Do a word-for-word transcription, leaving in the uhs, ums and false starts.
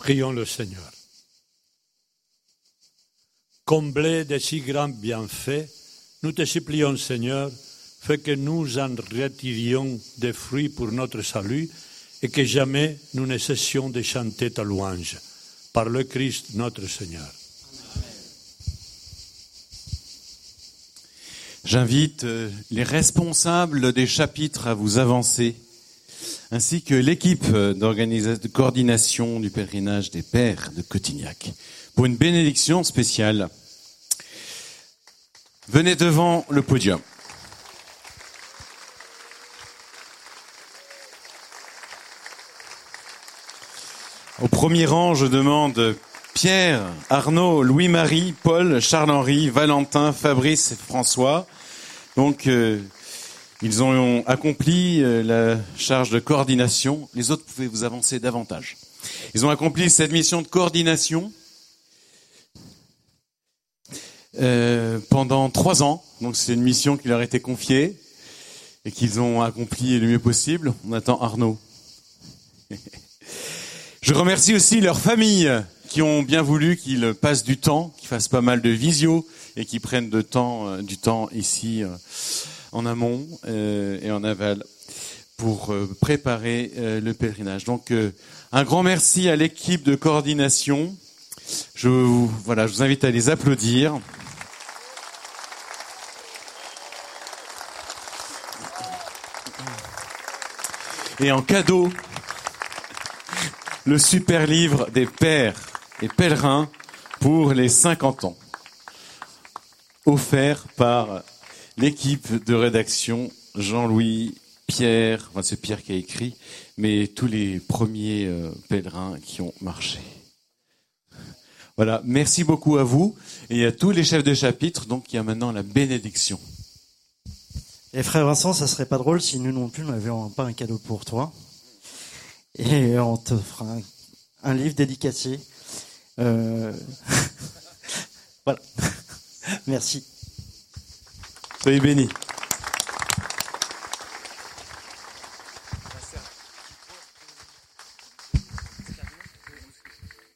Prions le Seigneur. Comblés de si grands bienfaits, nous te supplions, Seigneur, fais que nous en retirions des fruits pour notre salut et que jamais nous ne cessions de chanter ta louange. Par le Christ notre Seigneur. J'invite les responsables des chapitres à vous avancer, ainsi que l'équipe d'organisation, de coordination du pèlerinage des Pères de Cotignac, pour une bénédiction spéciale. Venez devant le podium. Au premier rang, je demande Pierre, Arnaud, Louis-Marie, Paul, Charles-Henri, Valentin, Fabrice et François. Donc, euh, ils ont accompli euh, la charge de coordination. Les autres, pouvez vous avancer davantage. Ils ont accompli cette mission de coordination euh, pendant trois ans. Donc, c'est une mission qui leur a été confiée et qu'ils ont accompli le mieux possible. On attend Arnaud. Je remercie aussi leurs familles qui ont bien voulu qu'ils passent du temps, qu'ils fassent pas mal de visio et qu'ils prennent de temps, euh, du temps ici euh, en amont euh, et en aval pour euh, préparer euh, le pèlerinage. Donc euh, un grand merci à l'équipe de coordination. Je vous, voilà, je vous invite à les applaudir. Et en cadeau, le super livre des pères et pèlerins pour les cinquante ans, offert par l'équipe de rédaction Jean-Louis, Pierre, enfin c'est Pierre qui a écrit, mais tous les premiers euh, pèlerins qui ont marché. Voilà, merci beaucoup à vous et à tous les chefs de chapitre. Donc il y a maintenant la bénédiction. Et frère Vincent, ça serait pas drôle si nous non plus n'avions pas un cadeau pour toi. Et on te fera un, un livre dédicacé. Euh... voilà. Merci. Soyez bénis.